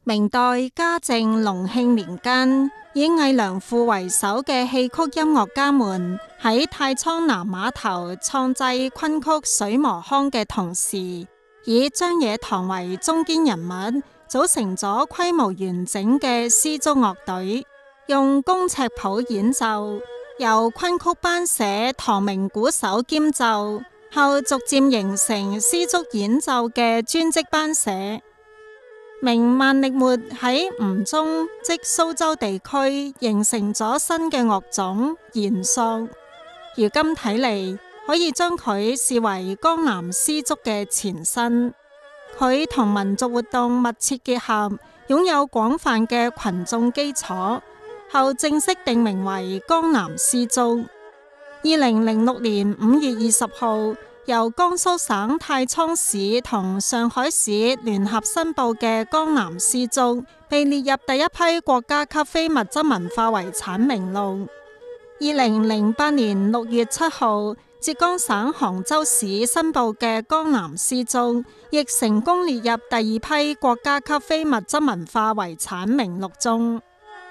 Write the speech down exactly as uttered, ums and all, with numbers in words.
明代嘉靖、隆慶年間，以魏良輔為首嘅戲曲音樂家們喺太倉南碼頭創製昆曲水磨腔嘅同時，以張野堂為中堅人物，組成咗規模完整嘅絲竹樂隊，用工尺譜演奏，由昆曲班社唐明鼓手兼奏，後逐漸形成絲竹演奏嘅專職班社。明萬曆末喺吳中即蘇州地區形成咗新嘅樂種弦索，如今睇嚟可以將佢視為江南絲竹嘅前身。佢同民族活動密切結合，擁有廣泛嘅群眾基礎，後正式定名為江南絲竹。二零零六年五月二十號，由江蘇省太倉市同上海市聯合申報嘅江南絲竹被列入第一批國家級非物質文化遺產名錄。二零零八年六月七號，浙江省杭州市申報嘅江南絲竹亦成功列入第二批國家級非物質文化遺產名錄中。